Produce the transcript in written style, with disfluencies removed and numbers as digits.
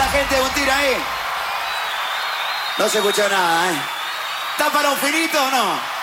gente, un tiro ahí. No se escuchó nada, ¿eh? ¿Está para un finito o no?